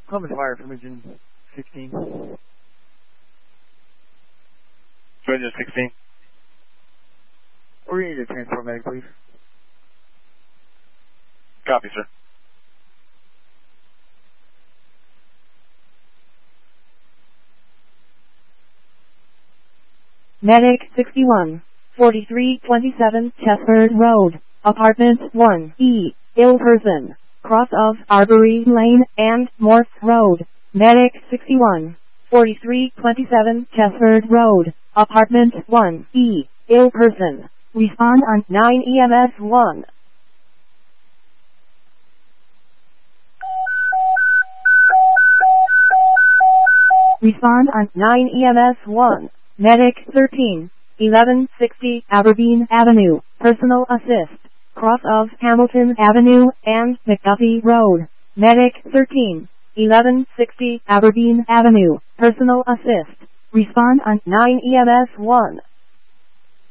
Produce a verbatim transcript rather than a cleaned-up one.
Columbus Fire from Engine sixteen. Engine sixteen. Or you need a transport medic, please. Copy, sir. Medic sixty-one, forty-three twenty-seven Chesford Road, Apartment one E, ill person, cross of Arbory Lane and Morse Road. Medic sixty-one, forty-three twenty-seven Chesford Road, Apartment one E, ill person. Respond on nine E M S one. Respond on nine E M S one. Medic thirteen, eleven sixty Aberdeen Avenue, personal assist, cross of Hamilton Avenue and McDuffie Road. Medic thirteen, eleven sixty Aberdeen Avenue, personal assist. Respond on nine E M S one.